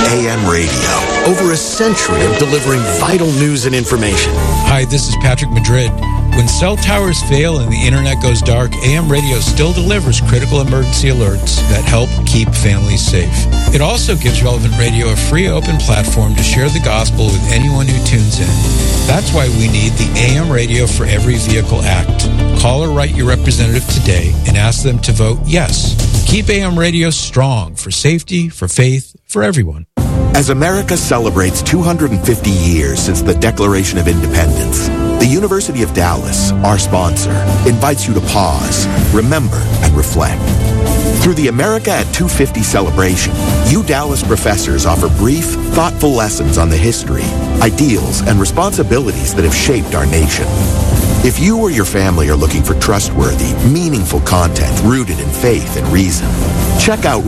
AM radio. Over a century of delivering vital news and information. Hi, this is Patrick Madrid. When cell towers fail and the internet goes dark, AM radio still delivers critical emergency alerts that help keep families safe. It also gives Relevant Radio a free open platform to share the gospel with anyone who tunes in. That's why we need the AM Radio for Every Vehicle Act. Call or write your representative today and ask them to vote yes. Keep AM radio strong for safety, for faith, for everyone. As America celebrates 250 years since the Declaration of Independence, the University of Dallas, our sponsor, invites you to pause, remember, and reflect. Through the America at 250 celebration, Dallas professors offer brief, thoughtful lessons on the history, ideals, and responsibilities that have shaped our nation. If you or your family are looking for trustworthy, meaningful content rooted in faith and reason, check out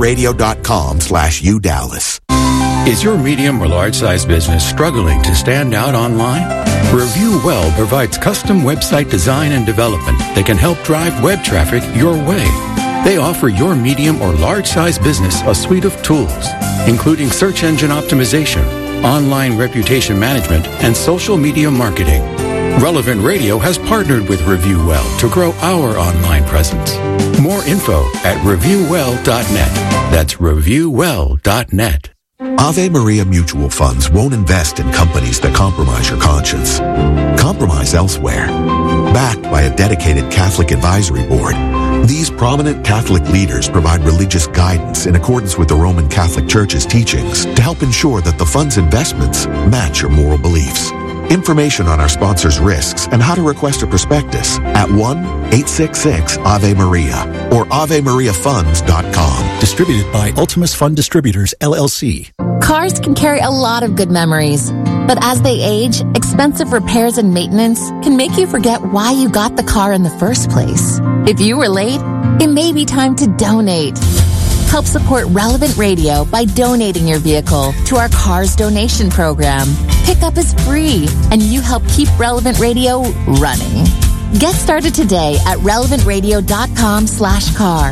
relevantradio.com/UDallas. Is your medium or large-size business struggling to stand out online? Review Well provides custom website design and development that can help drive web traffic your way. They offer your medium or large-size business a suite of tools, including search engine optimization, online reputation management, and social media marketing. Relevant Radio has partnered with Review Well to grow our online presence. More info at reviewwell.net. That's reviewwell.net. Ave Maria Mutual Funds won't invest in companies that compromise your conscience. Compromise elsewhere. Backed by a dedicated Catholic advisory board, these prominent Catholic leaders provide religious guidance in accordance with the Roman Catholic Church's teachings to help ensure that the fund's investments match your moral beliefs. Information on our sponsors' risks and how to request a prospectus at 1-866-AVE-MARIA or AveMariaFunds.com. Distributed by Ultimus Fund Distributors, LLC. Cars can carry a lot of good memories, but as they age, expensive repairs and maintenance can make you forget why you got the car in the first place. If you were late, it may be time to donate. Help support Relevant Radio by donating your vehicle to our Cars Donation Program. Pickup is free, and you help keep Relevant Radio running. Get started today at relevantradio.com/car.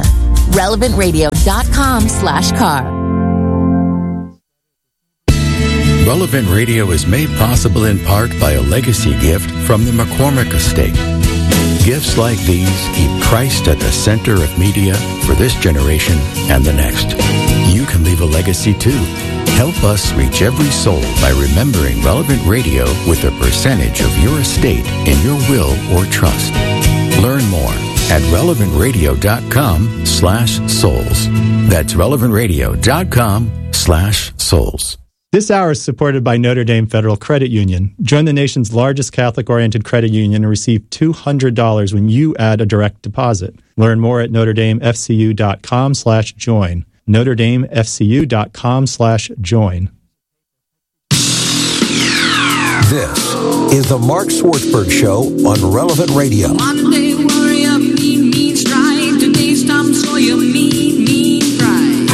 relevantradio.com/car. Relevant Radio is made possible in part by a legacy gift from the McCormick Estate. Gifts like these keep Christ at the center of media for this generation and the next. You can leave a legacy too. Help us reach every soul by remembering Relevant Radio with a percentage of your estate in your will or trust. Learn more at relevantradio.com/souls. That's relevantradio.com/souls. This hour is supported by Notre Dame Federal Credit Union. Join the nation's largest Catholic-oriented credit union and receive $200 when you add a direct deposit. Learn more at NotreDameFCU.com/join. NotreDameFCU.com/join. This is the Mark Swartzberg Show on Relevant Radio. Monday, warrior, mean strike. Today's Tom Sawyer, mean pride.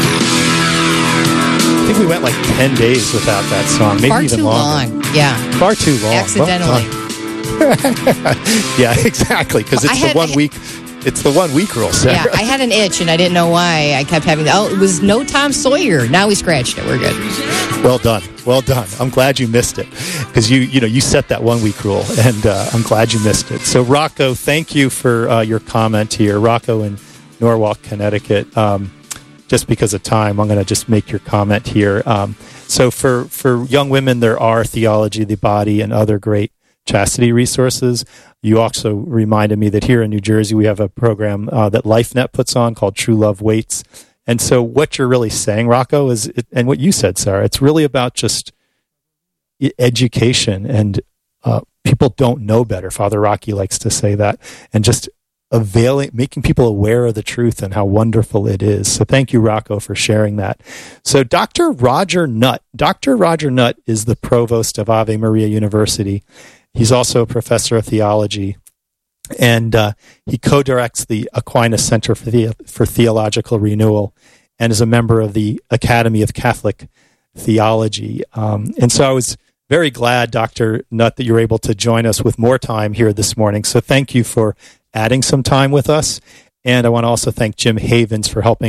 I think we went like 10 days without that song, maybe Far even too longer. long. Yeah. Far too long. Accidentally. Yeah, exactly, because it's the 1 week. It's the 1 week rule, Sarah. Yeah, I had an itch and I didn't know why. I kept having, it was no Tom Sawyer. Now we scratched it. We're good. Well done. Well done. I'm glad you missed it because you set that 1 week rule, and I'm glad you missed it. So Rocco, thank you for your comment here. Rocco in Norwalk, Connecticut. Just because of time, I'm going to just make your comment here. So for young women, there are Theology of the Body and other great chastity resources. You also reminded me that here in New Jersey, we have a program that LifeNet puts on called True Love Waits. And so what you're really saying, Rocco, and what you said, Sarah, it's really about just education, and people don't know better. Father Rocky likes to say that, and just making people aware of the truth and how wonderful it is. So thank you, Rocco, for sharing that. So Dr. Roger Nutt is the provost of Ave Maria University. He's also a professor of theology, and he co-directs the Aquinas Center for Theological Renewal and is a member of the Academy of Catholic Theology. And so I was very glad, Dr. Nutt, that you were able to join us with more time here this morning. So thank you for adding some time with us. And I want to also thank Jim Havens for helping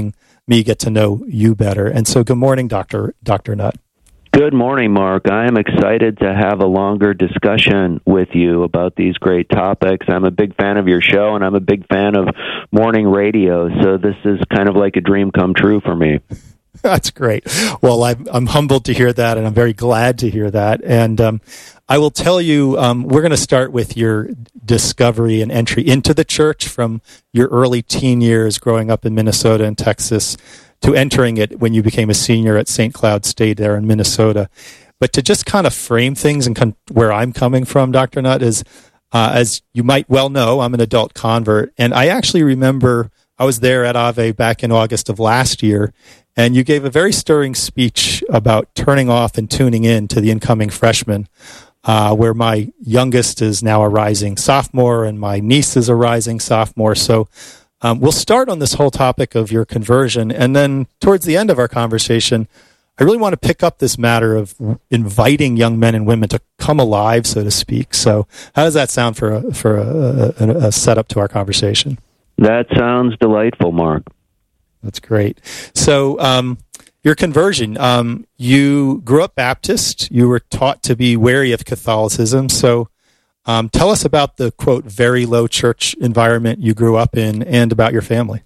me get to know you better. And so good morning, Dr. Nutt. Good morning, Mark. I am excited to have a longer discussion with you about these great topics. I'm a big fan of your show, and I'm a big fan of morning radio, so this is kind of like a dream come true for me. That's great. Well, I'm humbled to hear that, and I'm very glad to hear that. And I will tell you, we're going to start with your discovery and entry into the church from your early teen years growing up in Minnesota and Texas to entering it when you became a senior at St. Cloud State there in Minnesota. But to just kind of frame things and where I'm coming from, Dr. Nutt, is, as you might well know, I'm an adult convert. And I actually remember I was there at Ave back in August of last year, and you gave a very stirring speech about turning off and tuning in to the incoming freshmen, where my youngest is now a rising sophomore and my niece is a rising sophomore. So we'll start on this whole topic of your conversion, and then towards the end of our conversation, I really want to pick up this matter of inviting young men and women to come alive, so to speak. So how does that sound for a setup to our conversation? That sounds delightful, Mark. That's great. So your conversion, you grew up Baptist. You were taught to be wary of Catholicism. So tell us about the, quote, very low church environment you grew up in and about your family.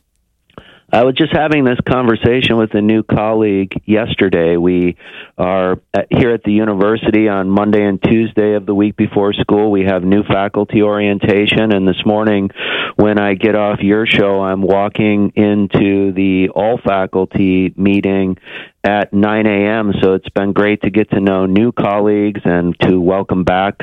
I was just having this conversation with a new colleague yesterday. We are here at the university on Monday and Tuesday of the week before school. We have new faculty orientation, and this morning when I get off your show, I'm walking into the all-faculty meeting at 9 a.m., so it's been great to get to know new colleagues and to welcome back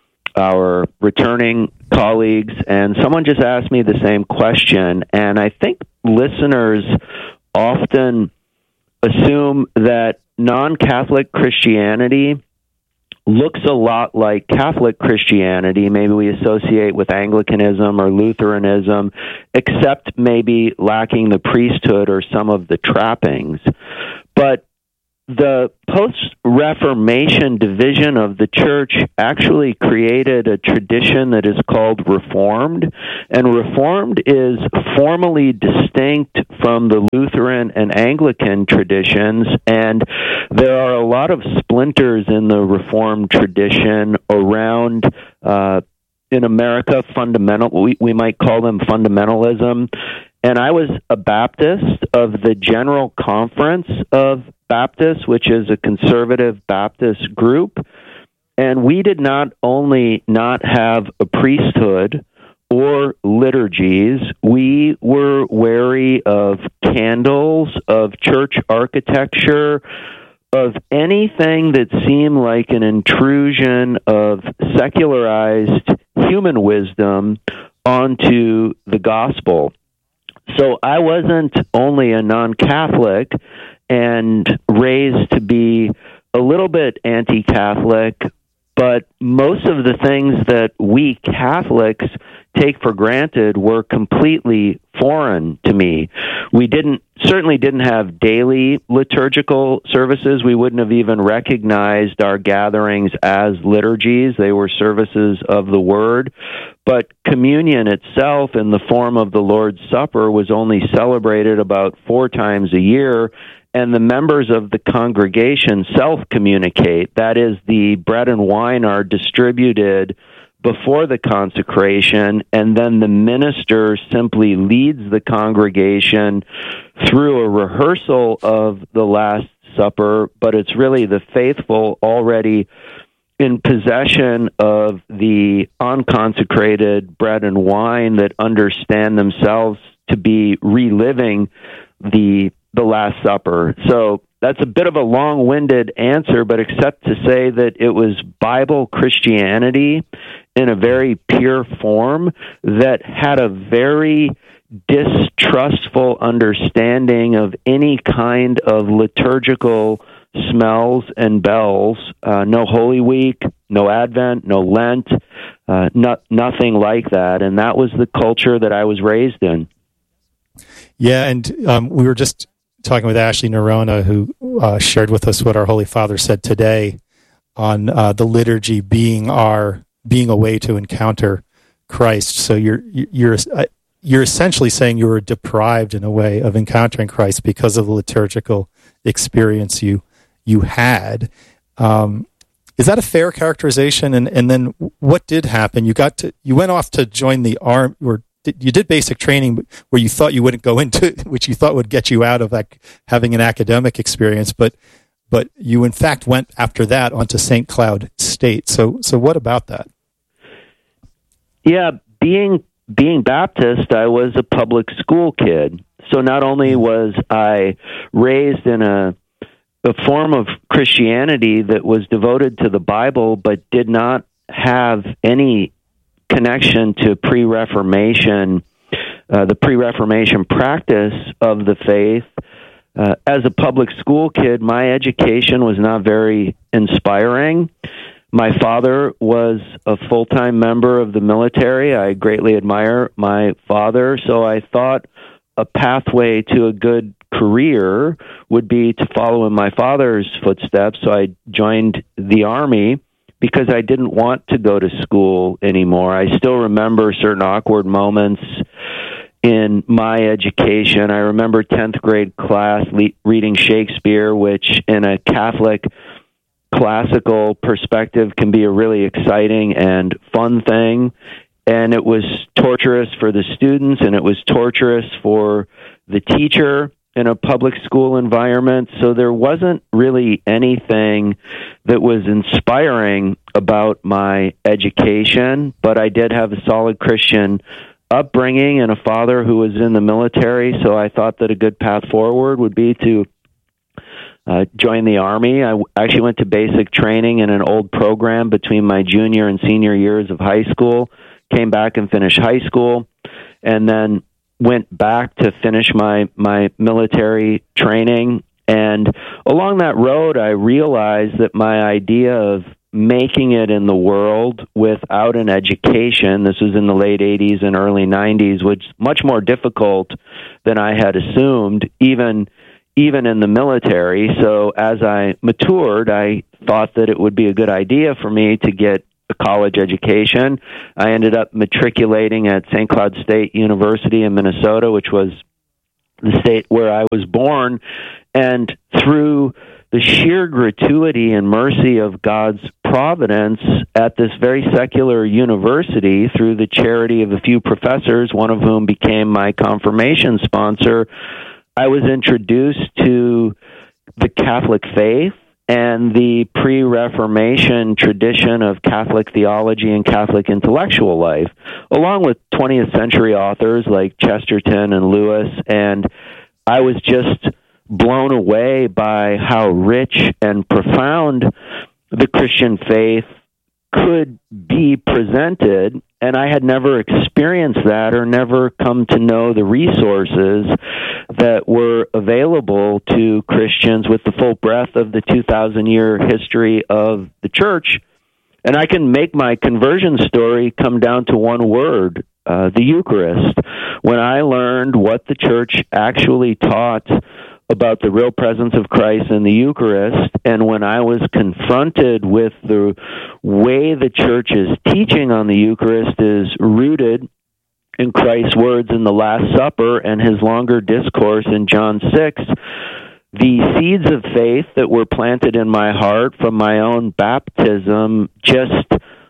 our returning colleagues. And someone just asked me the same question, and I think listeners often assume that non-Catholic Christianity looks a lot like Catholic Christianity. Maybe we associate with Anglicanism or Lutheranism, except maybe lacking the priesthood or some of the trappings. But the post-Reformation division of the church actually created a tradition that is called Reformed, and Reformed is formally distinct from the Lutheran and Anglican traditions, and there are a lot of splinters in the Reformed tradition around, in America, we might call them fundamentalism. And I was a Baptist of the General Conference of Baptists, which is a conservative Baptist group. And we did not only not have a priesthood or liturgies, we were wary of candles, of church architecture, of anything that seemed like an intrusion of secularized human wisdom onto the gospel. So I wasn't only a non-Catholic and raised to be a little bit anti-Catholic, but most of the things that we Catholics take for granted were completely foreign to me. We certainly didn't have daily liturgical services. We wouldn't have even recognized our gatherings as liturgies. They were services of the Word. But communion itself in the form of the Lord's Supper was only celebrated about 4 times a year, and the members of the congregation self-communicate. That is, the bread and wine are distributed before the consecration, and then the minister simply leads the congregation through a rehearsal of the Last Supper, but it's really the faithful already in possession of the unconsecrated bread and wine that understand themselves to be reliving the Last Supper. So that's a bit of a long-winded answer, but except to say that it was Bible Christianity in a very pure form that had a very distrustful understanding of any kind of liturgical smells and bells. No Holy Week, no Advent, no Lent, nothing like that. And that was the culture that I was raised in. Yeah, and we were just talking with Ashley Nerona, who shared with us what our Holy Father said today on the liturgy being a way to encounter Christ. So you're you're essentially saying you were deprived in a way of encountering Christ because of the liturgical experience you had. Is that a fair characterization? And then what did happen? You went off to join the army, or you did basic training where you thought you wouldn't go into, which you thought would get you out of like having an academic experience, but you in fact went after that onto St. Cloud State. So what about that? Yeah, being Baptist, I was a public school kid. So not only was I raised in a form of Christianity that was devoted to the Bible, but did not have any connection to pre-Reformation, the pre-Reformation practice of the faith. As a public school kid, my education was not very inspiring. My father was a full-time member of the military. I greatly admire my father, so I thought a pathway to a good career would be to follow in my father's footsteps. So I joined the Army because I didn't want to go to school anymore. I still remember certain awkward moments in my education. I remember 10th grade class reading Shakespeare, which in a Catholic classical perspective can be a really exciting and fun thing. And it was torturous for the students, and it was torturous for the teacher in a public school environment. So there wasn't really anything that was inspiring about my education, but I did have a solid Christian upbringing and a father who was in the military, so I thought that a good path forward would be to join the Army. I actually went to basic training in an old program between my junior and senior years of high school, came back and finished high school, and then went back to finish my military training. And along that road, I realized that my idea of making it in the world without an education, this was in the late 80s and early 90s, was much more difficult than I had assumed, even in the military. So as I matured, I thought that it would be a good idea for me to get a college education. I ended up matriculating at St. Cloud State University in Minnesota, which was the state where I was born. And through the sheer gratuity and mercy of God's providence at this very secular university, through the charity of a few professors, one of whom became my confirmation sponsor, I was introduced to the Catholic faith and the pre-Reformation tradition of Catholic theology and Catholic intellectual life, along with 20th century authors like Chesterton and Lewis. And I was just blown away by how rich and profound the Christian faith could be presented, and I had never experienced that or never come to know the resources that were available to Christians with the full breadth of the 2,000-year history of the church. And I can make my conversion story come down to one word, the Eucharist. When I learned what the church actually taught about the real presence of Christ in the Eucharist, and when I was confronted with the way the church's teaching on the Eucharist is rooted in Christ's words in the Last Supper and his longer discourse in John 6, the seeds of faith that were planted in my heart from my own baptism just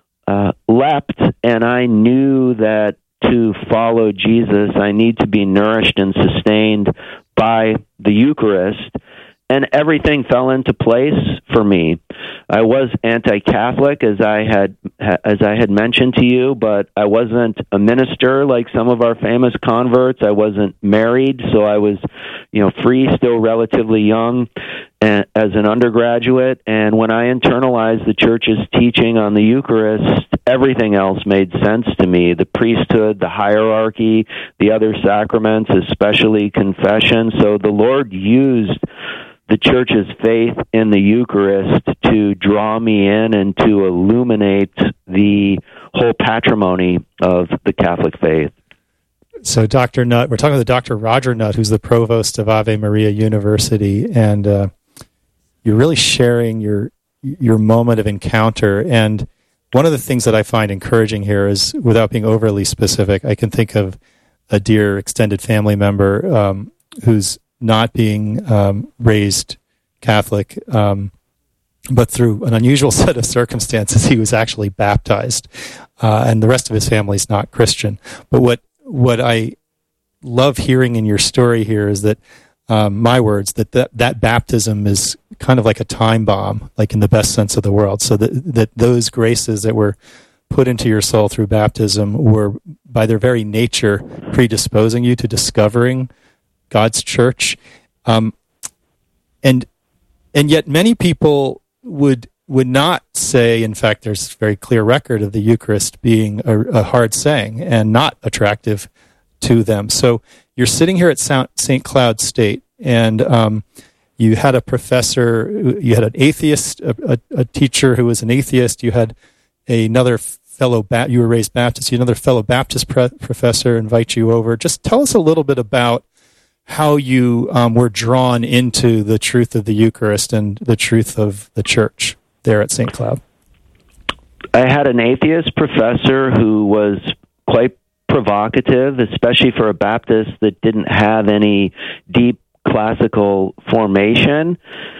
leapt, and I knew that to follow Jesus, I need to be nourished and sustained by the Eucharist, and everything fell into place for me. I was anti-Catholic, as I had mentioned to you, but I wasn't a minister like some of our famous converts. I wasn't married, so I was, free, still relatively young, as an undergraduate. And when I internalized the church's teaching on the Eucharist, everything else made sense to me. The priesthood, the hierarchy, the other sacraments, especially confession. So the Lord used the church's faith in the Eucharist to draw me in and to illuminate the whole patrimony of the Catholic faith. So Dr. Nutt, we're talking with Dr. Roger Nutt, who's the provost of Ave Maria University, and you're really sharing your moment of encounter. And one of the things that I find encouraging here is, without being overly specific, I can think of a dear extended family member who's not being raised Catholic, but through an unusual set of circumstances, he was actually baptized, and the rest of his family's not Christian. But what I love hearing in your story here is that, my words, that baptism is kind of like a time bomb, like in the best sense of the word. So that those graces that were put into your soul through baptism were, by their very nature, predisposing you to discovering God's church. And yet many people would not say, in fact, there's a very clear record of the Eucharist being a hard saying and not attractive to them. So you're sitting here at St. Cloud State, and you had a professor, you had an atheist, a teacher who was an atheist, you had another fellow, you were raised Baptist, you had another fellow Baptist professor invite you over. Just tell us a little bit about how you were drawn into the truth of the Eucharist and the truth of the church there at St. Cloud. I had an atheist professor who was quite provocative, especially for a Baptist that didn't have any deep classical formation.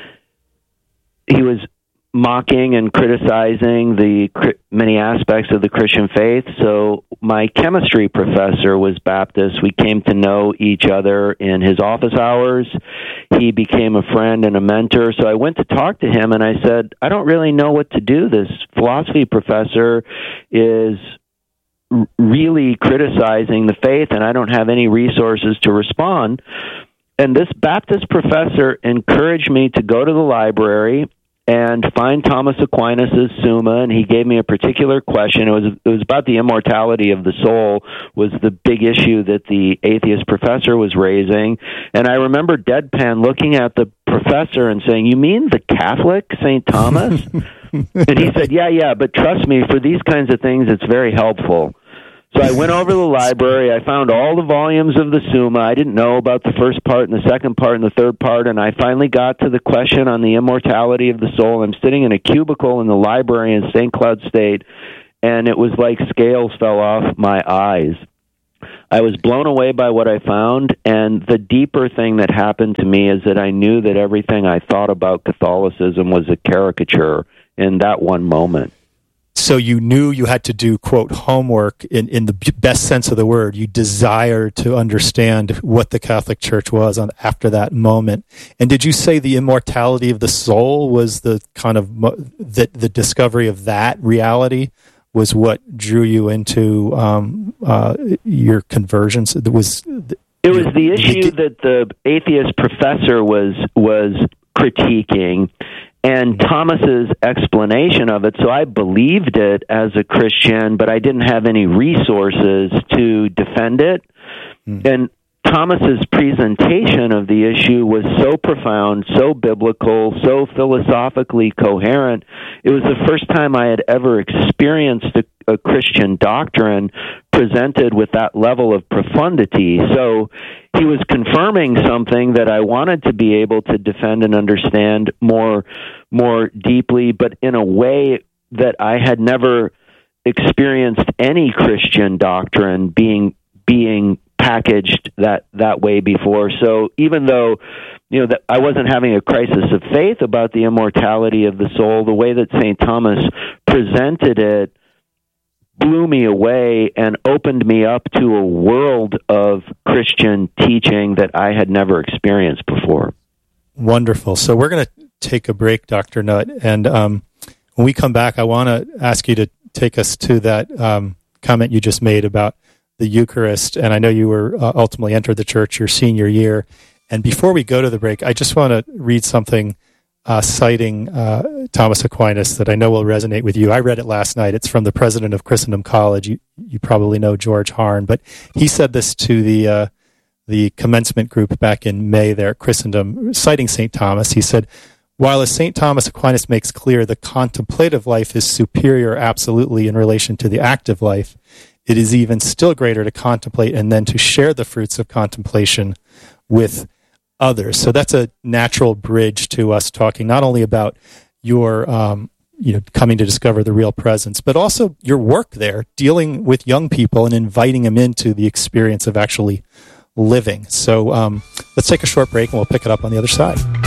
He was mocking and criticizing the many aspects of the Christian faith. So my chemistry professor was Baptist. We came to know each other in his office hours. He became a friend and a mentor. So I went to talk to him, and I said, I don't really know what to do. This philosophy professor is really criticizing the faith, and I don't have any resources to respond. And this Baptist professor encouraged me to go to the library and find Thomas Aquinas' Summa, and he gave me a particular question. It was about the immortality of the soul, was the big issue that the atheist professor was raising. And I remember deadpan looking at the professor and saying, "You mean the Catholic St. Thomas?" And he said, yeah, but trust me, for these kinds of things, it's very helpful. So I went over to the library. I found all the volumes of the Summa. I didn't know about the first part and the second part and the third part, and I finally got to the question on the immortality of the soul. I'm sitting in a cubicle in the library in St. Cloud State, and it was like scales fell off my eyes. I was blown away by what I found, and the deeper thing that happened to me is that I knew that everything I thought about Catholicism was a caricature in that one moment. So you knew you had to do, quote, homework in the best sense of the word. You desired to understand what the Catholic Church was after that moment. And did you say the immortality of the soul was the kind of the discovery of that reality was what drew you into your conversions? It was the issue that the atheist professor was critiquing, and Thomas's explanation of it. So I believed it as a Christian, but I didn't have any resources to defend it. And Thomas's presentation of the issue was so profound, so biblical, so philosophically coherent. It was the first time I had ever experienced a Christian doctrine presented with that level of profundity. So he was confirming something that I wanted to be able to defend and understand more deeply, but in a way that I had never experienced any Christian doctrine being packaged that way before. So even though that I wasn't having a crisis of faith about the immortality of the soul, the way that St. Thomas presented it blew me away and opened me up to a world of Christian teaching that I had never experienced before. Wonderful. So we're going to take a break, Dr. Nutt, and when we come back, I want to ask you to take us to that comment you just made about the Eucharist, and I know you were ultimately entered the church your senior year. And before we go to the break, I just want to read something citing Thomas Aquinas that I know will resonate with you. I read it last night. It's from the president of Christendom College. You probably know George Harn, but he said this to the commencement group back in May there at Christendom, citing St. Thomas. He said, "While as St. Thomas Aquinas makes clear the contemplative life is superior absolutely in relation to the active life, it is even still greater to contemplate and then to share the fruits of contemplation with others." So that's a natural bridge to us talking not only about your coming to discover the real presence, but also your work there, dealing with young people and inviting them into the experience of actually living. So let's take a short break and we'll pick it up on the other side.